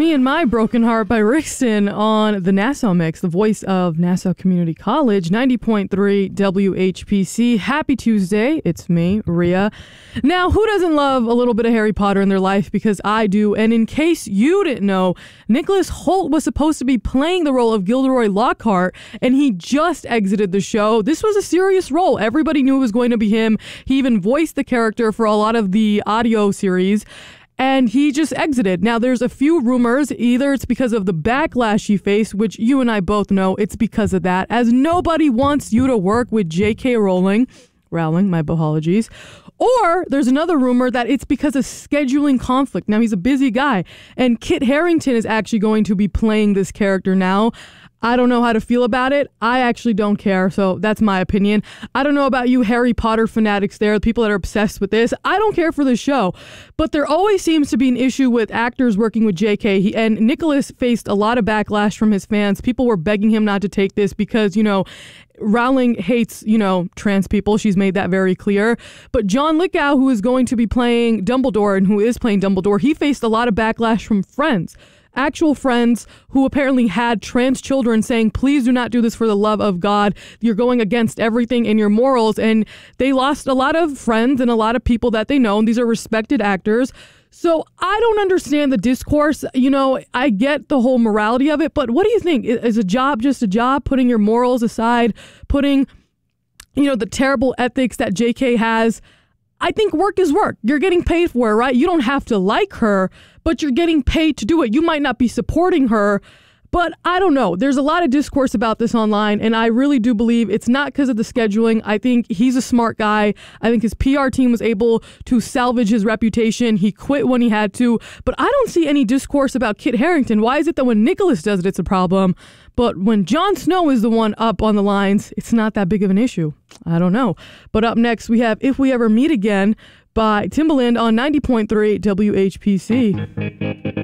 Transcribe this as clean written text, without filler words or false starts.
Me and My Broken Heart by Rixton on the Nassau Mix, the voice of Nassau Community College, 90.3 WHPC. Happy Tuesday. It's me, Rhea. Now, who doesn't love a little bit of Harry Potter in their life? Because I do. And in case you didn't know, Nicholas Hoult was supposed to be playing the role of Gilderoy Lockhart, and he just exited the show. This was a serious role. Everybody knew it was going to be him. He even voiced the character for a lot of the audio series. And he just exited. Now, there's a few rumors. Either it's because of the backlash he faced, which you and I both know it's because of that, as nobody wants you to work with J.K. Rowling, my apologies. Or there's another rumor that it's because of scheduling conflict. Now, he's a busy guy, and Kit Harington is actually going to be playing this character now. I don't know how to feel about it. I actually don't care, so that's my opinion. I don't know about you Harry Potter fanatics there, the people that are obsessed with this. I don't care for the show, but there always seems to be an issue with actors working with JK, and Nicholas faced a lot of backlash from his fans. People were begging him not to take this because, Rowling hates, trans people. She's made that very clear. But John Lithgow, who is going to be playing Dumbledore and who is playing Dumbledore, he faced a lot of backlash from friends. Actual friends who apparently had trans children saying, please do not do this for the love of God. You're going against everything in your morals. And they lost a lot of friends and a lot of people that they know. And these are respected actors. So I don't understand the discourse. I get the whole morality of it. But what do you think? Is a job just a job? Putting your morals aside, putting, the terrible ethics that JK has. I think work is work. You're getting paid for it, right? You don't have to like her, but you're getting paid to do it. You might not be supporting her, but I don't know. There's a lot of discourse about this online, and I really do believe it's not because of the scheduling. I think he's a smart guy. I think his PR team was able to salvage his reputation. He quit when he had to, but I don't see any discourse about Kit Harington. Why is it that when Nicholas does it, it's a problem, but when Jon Snow is the one up on the lines, it's not that big of an issue? I don't know. But up next, we have If We Ever Meet Again by Timbaland on 90.3 WHPC.